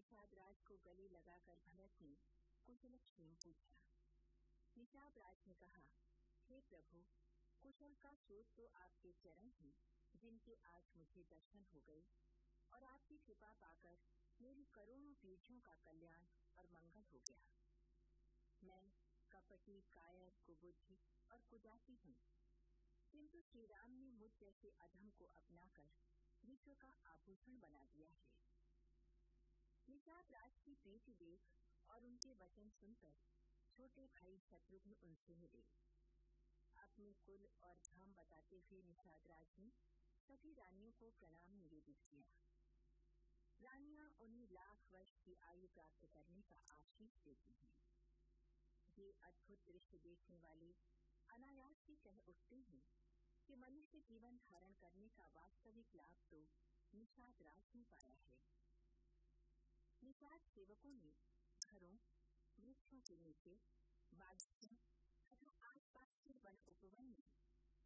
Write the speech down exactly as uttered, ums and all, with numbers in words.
निषाद राज को गले लगाकर भरत ने कुशलक्षेम पूछा। निषाद राज ने कहा, हे प्रभु, कुशल का स्रोत तो आपके चरण हैं, जिनके आज मुझे दर्शन हो गए और आपकी कृपा पाकर मेरी करोड़ों पीढ़ियों का कल्याण और मंगल हो गया। मैं कपटी, कायर, कुबुद्धि और कुजाती हूँ, किंतु श्री राम ने मुझ जैसे अधम को अपनाकर विश्व का आभूषण बना दिया है। निषाद राज की प्रीति देख और उनके वचन सुनकर छोटे भाई शत्रुघ्न उनसे मिले। अपने कुल और धाम बताते हुए निषाद राज ने सभी रानियों को प्रणाम निवेदित किया। रानियां उन्हें लाख वर्ष की आयु प्राप्त करने का आशीष देती हैं। ये अद्भुत दृश्य देखने वाले अनायास ही कह उठते हैं कि मनुष्य जीवन धारण करने का वास्तविक लाभ तो निषाद राज ने पाया है। निषाद सेवकों ने घरों, वृक्षों के नीचे, बागीचों